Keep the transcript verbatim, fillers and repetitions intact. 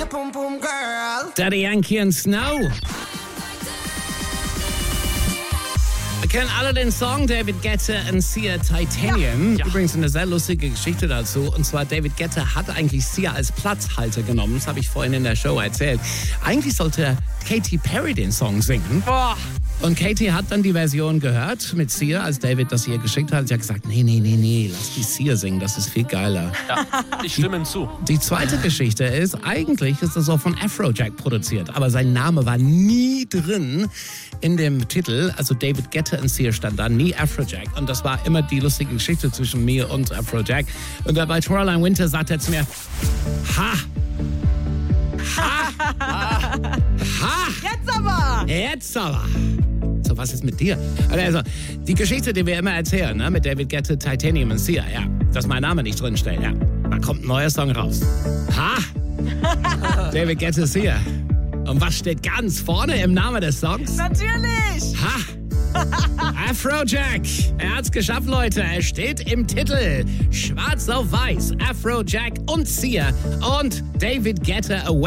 your pum pum girl. Daddy Yankee and Snow. Wir kennen alle den Song David Guetta and Sia Titanium. Ja. Übrigens eine sehr lustige Geschichte dazu. Und zwar David Guetta hat eigentlich Sia als Platzhalter genommen. Das habe ich vorhin in der Show erzählt. Eigentlich sollte Katy Perry den Song singen. Boah. Und Katy hat dann die Version gehört mit Sia, als David das ihr geschickt hat. Sie hat gesagt, nee, nee, nee, nee, lass die Sia singen, das ist viel geiler. Ja, ich stimme ihm zu. Die zweite Geschichte ist, eigentlich ist das auch von Afrojack produziert, aber sein Name war nie drin in dem Titel. Also David Guetta und Sia stand da, nie Afrojack. Und das war immer die lustige Geschichte zwischen mir und Afrojack. Und bei Caroline Winter sagt er zu mir, ha, ha, ha, ha. Jetzt aber! Jetzt aber! So, was ist mit dir? Also, die Geschichte, die wir immer erzählen, ne, mit David Guetta, Titanium und Sia, ja, dass mein Name nicht drinsteht, ja. Da kommt ein neuer Song raus. Ha! David Guetta, Sia. Und was steht ganz vorne im Namen des Songs? Natürlich! Ha! Afrojack. Er hat's geschafft, Leute. Er steht im Titel. Schwarz auf weiß. Afrojack und Sia und David Guetta Away.